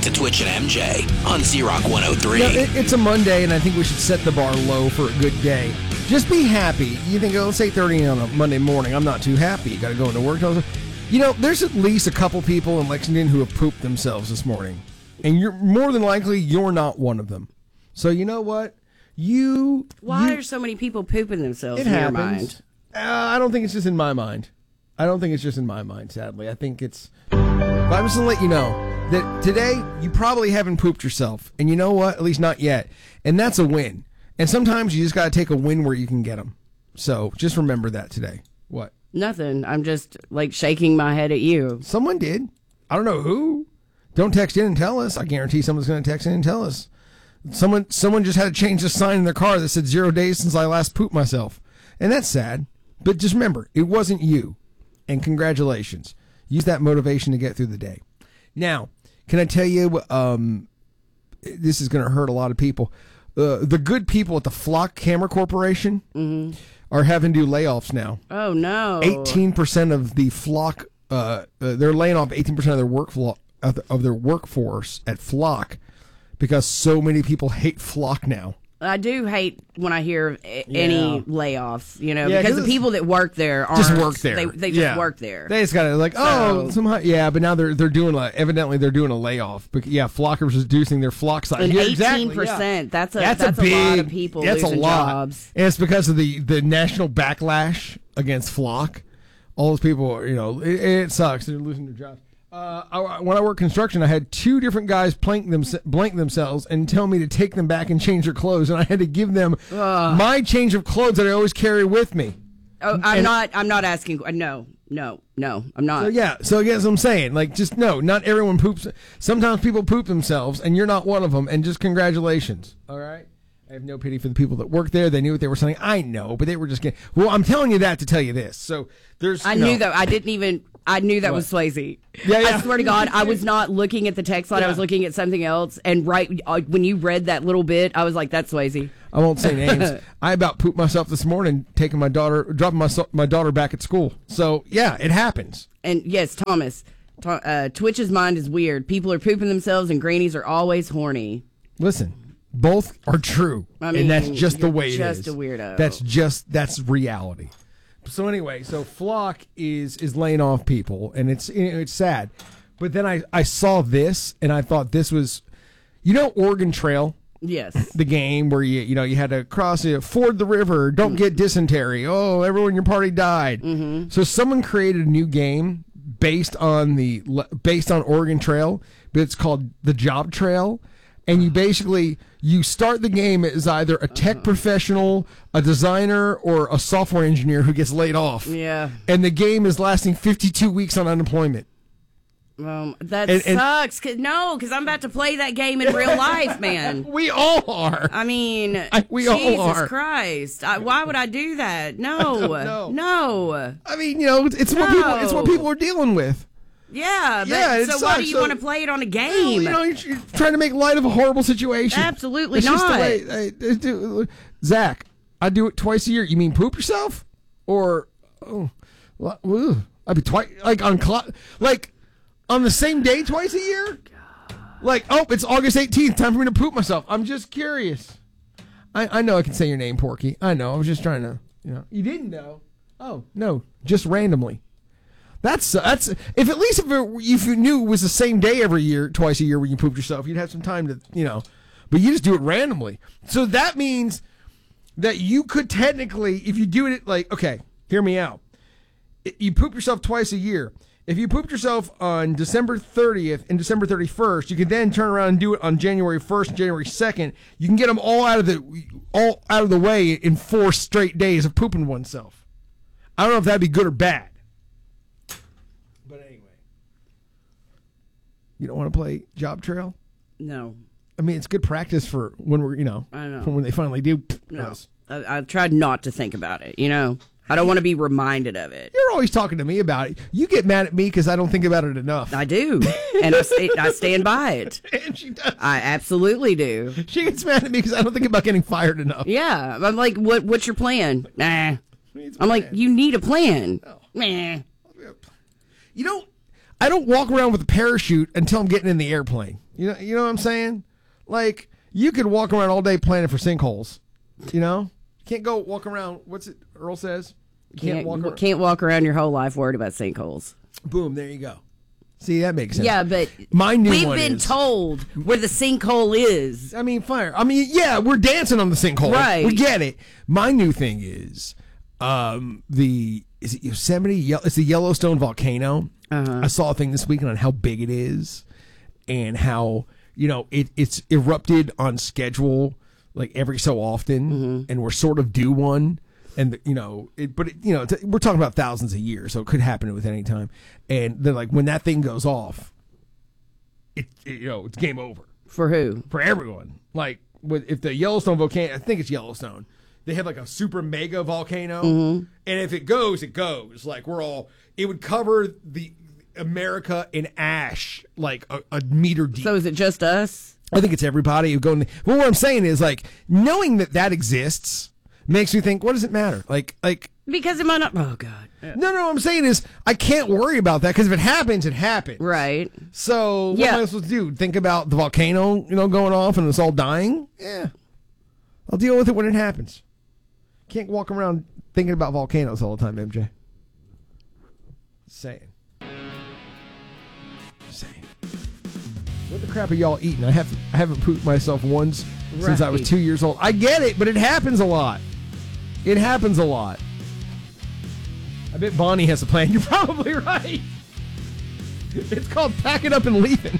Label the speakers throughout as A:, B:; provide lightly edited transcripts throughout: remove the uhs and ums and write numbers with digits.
A: to Twitch and MJ on Z-Rock 103.
B: It's a Monday, and I think we should set the bar low for a good day. Just be happy. You think, it's 8:30 on a Monday morning. I'm not too happy. Got to go into work. There's at least a couple people in Lexington who have pooped themselves this morning. And you're more than likely, you're not one of them. So you know what?
C: Why are so many people pooping themselves in your mind?
B: I don't think it's just in my mind. Sadly. I think it's... But I'm just going to let you know that today, you probably haven't pooped yourself. And you know what? At least not yet. And that's a win. And sometimes you just got to take a win where you can get them. So just remember that today. What?
C: Nothing. I'm just shaking my head at you.
B: Someone did. I don't know who. Don't text in and tell us. I guarantee someone's going to text in and tell us. Someone just had to change the sign in their car that said 0 days since I last pooped myself. And that's sad. But just remember, it wasn't you. And congratulations. Use that motivation to get through the day. Now, can I tell you, this is going to hurt a lot of people. The good people at the Flock Camera Corporation are having to do layoffs now.
C: Oh, no.
B: 18% of the Flock, they're laying off 18% of their workforce at Flock because so many people hate Flock now.
C: I do hate when I hear any layoffs, because the people that work there
B: just work there.
C: They just work there.
B: They just got to somehow, but now they're doing evidently they're doing a layoff. But Flockers reducing their Flock size.
C: And 18%, that's a lot of people losing jobs.
B: And it's because of the national backlash against Flock. All those people, it sucks. They're losing their jobs. When I worked construction, I had two different guys blank themselves and tell me to take them back and change their clothes, and I had to give them my change of clothes that I always carry with me.
C: Oh, I'm not asking. No, I'm not.
B: So yes, I'm saying, not everyone poops. Sometimes people poop themselves, and you're not one of them. And just congratulations. All right. I have no pity for the people that work there. They knew what they were saying. I know, but they were just getting. Well, I'm telling you that to tell you this. So there's.
C: I knew that. I knew that was Swayze.
B: Yeah.
C: I swear to God, I was not looking at the text line. I was looking at something else. And when you read that little bit, I was like, "That's Swayze."
B: I won't say names. I about pooped myself this morning, dropping my daughter back at school. So yeah, it happens.
C: And yes, Thomas, Twitch's mind is weird. People are pooping themselves, and greenies are always horny.
B: Listen. Both are true, and that's just the way it is.
C: Just a weirdo.
B: That's reality. So anyway, Flock is laying off people, and it's sad. But then I saw this, and I thought this was, Oregon Trail.
C: Yes.
B: The game where you had to cross it, ford the river, don't get dysentery. Oh, everyone in your party died. Mm-hmm. So someone created a new game based on Oregon Trail, but it's called the Job Trail. And you start the game as either a tech professional, a designer, or a software engineer who gets laid off.
C: Yeah.
B: And the game is lasting 52 weeks on unemployment.
C: That sucks. Because I'm about to play that game in real life, man.
B: We all are.
C: I mean,
B: we all are.
C: Jesus Christ. Why would I do that? No. No.
B: I mean, it's what people are dealing with.
C: Yeah, so why do you want to play it on a game?
B: You're trying to make light of a horrible situation.
C: Absolutely
B: it's
C: not.
B: Just the way, Zach, I do it twice a year. You mean poop yourself? Or, I'd be twice, on the same day twice a year? It's August 18th, time for me to poop myself. I'm just curious. I know I can say your name, Porky. I know, I was just trying to, You didn't know? Oh, no, just randomly. That's if you knew it was the same day twice a year when you pooped yourself, you'd have some time to, but you just do it randomly. So that means that you could technically, if you do it okay, hear me out. You poop yourself twice a year. If you pooped yourself on December 30th and December 31st, you can then turn around and do it on January 1st and January 2nd. You can get them all out of the way in 4 straight days of pooping oneself. I don't know if that'd be good or bad. You don't want to play Job Trail?
C: No.
B: I mean, it's good practice for when we're,
C: I know.
B: For when they finally do.
C: No. I tried not to think about it, I don't want to be reminded of it.
B: You're always talking to me about it. You get mad at me because I don't think about it enough.
C: I do. And I stand by it.
B: And she does.
C: I absolutely do.
B: She gets mad at me because I don't think about getting fired enough.
C: Yeah. I'm like, what's your plan? Nah. I'm like, you need a plan.
B: No.
C: Nah.
B: I don't walk around with a parachute until I'm getting in the airplane. You know what I'm saying? Like, you could walk around all day planning for sinkholes. You know? You can't go walk around. What's it Earl says?
C: Can't walk around your whole life worried about sinkholes.
B: Boom, there you go. See, that makes sense.
C: Yeah, but we've been told where the sinkhole is.
B: I mean, fire. I mean, yeah, we're dancing on the sinkhole.
C: Right.
B: We get it. My new thing is is it Yosemite? It's the Yellowstone volcano. I saw a thing this weekend on how big it is and how, it's erupted on schedule like every so often, and we're sort of due one. And we're talking about thousands of years, so it could happen with any time. And then, like, when that thing goes off, it's game over
C: for who?
B: For everyone. Like, if the Yellowstone volcano, I think it's Yellowstone, they have like a super mega volcano, and if it goes, it goes. Like, it would cover the America in ash, like a meter deep.
C: So is it just us?
B: I think it's everybody going. Well, what I'm saying is, like, knowing that exists makes me think, what does it matter? Like
C: because it might not. Oh God. Yeah.
B: No. What I'm saying is, I can't worry about that because if it happens, it happens.
C: Right.
B: So what am I supposed to do? Think about the volcano, going off and it's all dying? Yeah. I'll deal with it when it happens. Can't walk around thinking about volcanoes all the time, MJ. Saying. What the crap are y'all eating? I haven't pooped myself once since I was 2 years old. I get it, but it happens a lot. It happens a lot. I bet Bonnie has a plan. You're probably right. It's called packing up and leaving.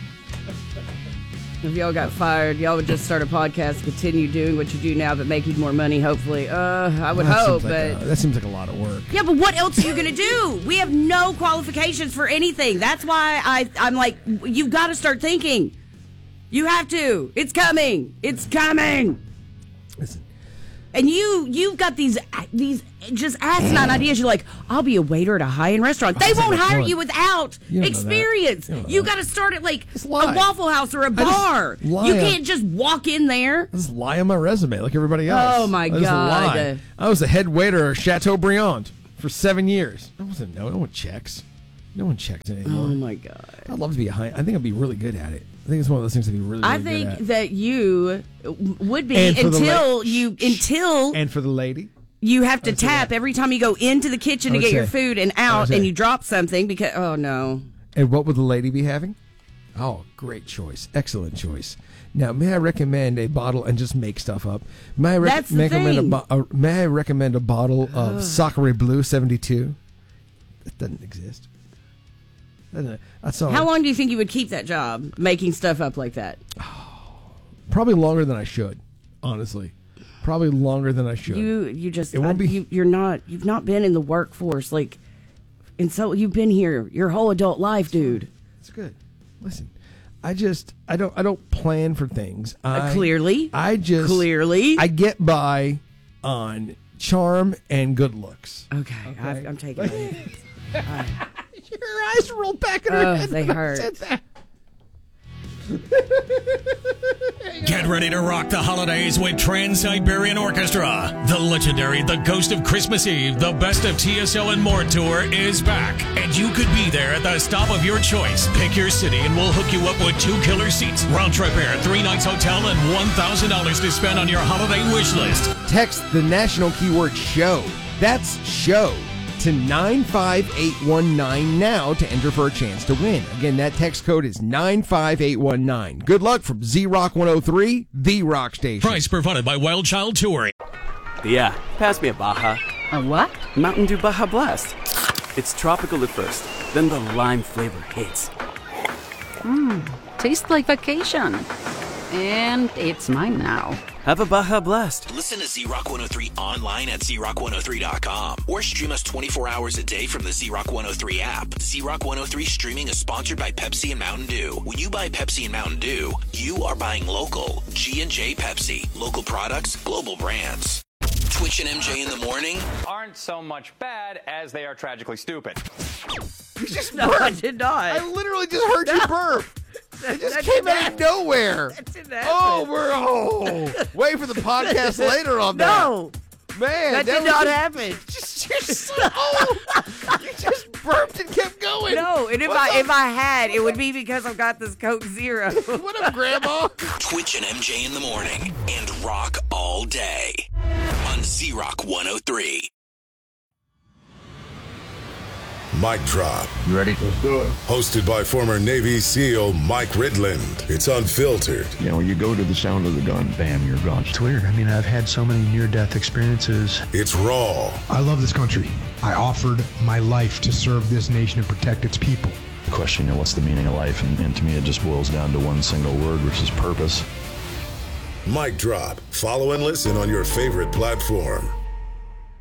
C: If y'all got fired, y'all would just start a podcast, continue doing what you do now, but making more money, hopefully. I would hope, but...
B: that seems like a lot of work.
C: Yeah, but what else are you going to do? We have no qualifications for anything. That's why I'm like, you've got to start thinking. You have to. It's coming. It's coming.
B: Listen.
C: And you've got these just asinine ideas. You're like, I'll be a waiter at a high-end restaurant. They won't hire you without experience. You got to start at like a Waffle House or a bar. You can't just walk in there.
B: I just lie on my resume like everybody else.
C: Oh my God!
B: I was the head waiter at Chateaubriand for 7 years. No one checks. No one checks anymore.
C: Oh my God!
B: I'd love to be I think I'd be really good at it. I think it's one of those things to be really good at. I
C: think that you would be until
B: and for the lady.
C: You have to tap every time you go into the kitchen to get your food and out, and you drop something because oh no.
B: And what would the lady be having? Oh, great choice, excellent choice. Now, may I recommend a bottle and just make stuff up? May I recommend a bottle of Sacre Bleu 72? That doesn't exist.
C: How long do you think you would keep that job, making stuff up like that?
B: Probably longer than I should, honestly. Probably longer than I should.
C: You've not been in the workforce and so you've been here your whole adult life, dude.
B: It's good. Listen, I don't plan for things.
C: Clearly.
B: I get by on charm and good looks.
C: Okay. I'm taking it.
B: Your eyes rolled back in her head.
C: They hurt.
A: Get ready to rock the holidays with Trans-Siberian Orchestra. The legendary The Ghost of Christmas Eve, the Best of TSL and More tour is back. And you could be there at the stop of your choice. Pick your city and we'll hook you up with 2 killer seats, round trip air, 3 nights hotel, and $1,000 to spend on your holiday wish list.
B: Text the national keyword SHOW. That's SHOW. to 95819 now to enter for a chance to win. Again, that text code is 95819. Good luck from Z-Rock 103, the rock station.
A: Price provided by Wild Child Touring.
D: Yeah, pass me a Baja.
E: A what?
D: Mountain Dew Baja Blast. It's tropical at first, then the lime flavor hits.
E: Tastes like vacation. And it's mine now.
D: Have a Baja Blast.
A: Listen to Z-Rock 103 online at ZRock103.com or stream us 24 hours a day from the Z-Rock 103 app. Z-Rock 103 streaming is sponsored by Pepsi and Mountain Dew. When you buy Pepsi and Mountain Dew, you are buying local. G&J Pepsi. Local products, global brands. Twitch and MJ in the morning
F: aren't so much bad as they are tragically stupid.
B: You just
C: No,
B: burped.
C: I did not.
B: I literally just heard you burp. It just came out of nowhere.
C: That didn't happen.
B: Wait for the podcast later on that.
C: No.
B: Man,
C: That did not happen.
B: Just You're so old. You just burped and kept going.
C: No, and if I had, it would be because I've got this Coke Zero.
B: What up, Grandma?
G: Twitch and MJ in the morning and rock all day on Z-Rock 103.
H: Mic Drop.
I: You ready? Let's do it.
H: Hosted by former Navy SEAL Mike Ridland. It's unfiltered.
I: You know, you go to the sound of the gun, bam, you're gone. It's weird. I mean, I've had so many near-death experiences.
H: It's raw.
J: I love this country. I offered my life to serve this nation and protect its people.
I: The question, you know, what's the meaning of life? And to me, it just boils down to one single word, which is purpose.
H: Mic Drop. Follow and listen on your favorite platform.